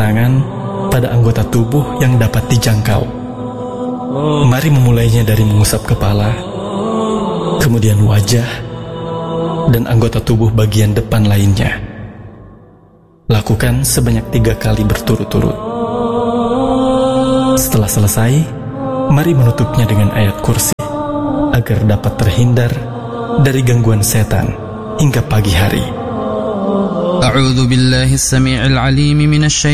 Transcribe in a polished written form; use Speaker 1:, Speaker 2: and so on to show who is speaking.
Speaker 1: tangan pada anggota tubuh yang dapat dijangkau. Mari memulainya dari mengusap kepala, kemudian wajah, dan anggota tubuh bagian depan lainnya. Lakukan sebanyak 3 kali berturut-turut. Setelah selesai, mari menutupnya dengan ayat kursi agar dapat terhindar dari gangguan setan hingga pagi hari.
Speaker 2: A'udzu billahi as-sami'il 'alim minasy